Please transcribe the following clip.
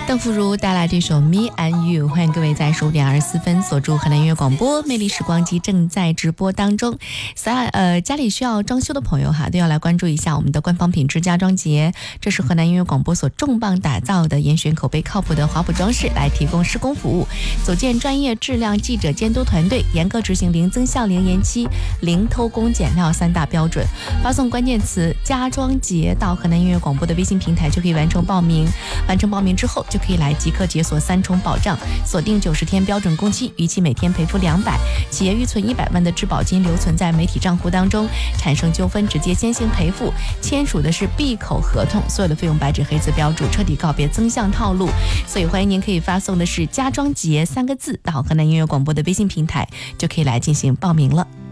邓福如带来这首 Me and You， 欢迎各位在15点24分锁住河南音乐广播，魅力时光机正在直播当中。家里需要装修的朋友哈，都要来关注一下我们的官方品质家装节，这是河南音乐广播所重磅打造的，严选口碑靠谱的华普装饰来提供施工服务，组建专业质量记者监督团队，严格执行零增效、零延期、零偷工减料3大标准。发送关键词家装节到河南音乐广播的微信平台就可以完成报名，完成报名之后就可以来即刻解锁3重保障，锁定90天标准工期，逾期每天赔付200，企业预存100万的质保金留存在媒体账户当中，产生纠纷直接先行赔付，签署的是闭口合同，所有的费用白纸黑字标注，彻底告别增项套路。所以欢迎您可以发送的是家装节3个字到河南音乐广播的微信平台，就可以来进行报名了。